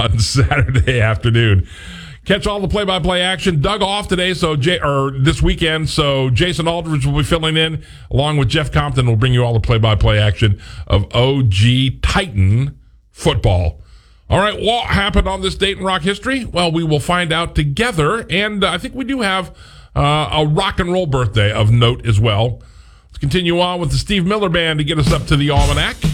on Saturday afternoon. Catch all the play-by-play action. Doug off today, this weekend, so Jason Aldridge will be filling in, along with Jeff Compton will bring you all the play-by-play action of OG Titan football. All right, what happened on this Dayton Rock history? Well, we will find out together, and I think we do have a rock and roll birthday of note as well. Let's continue on with the Steve Miller Band to get us up to the almanac.